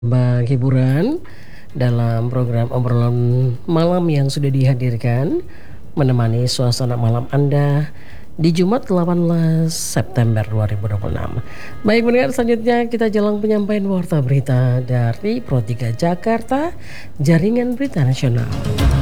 hiburan dalam program obrolan malam yang sudah dihadirkan menemani suasana malam Anda di Jumat 18 September 2026. Baik pendengar, selanjutnya kita jalan penyampaian warta berita dari Pro 3 Jakarta, Jaringan Berita Nasional.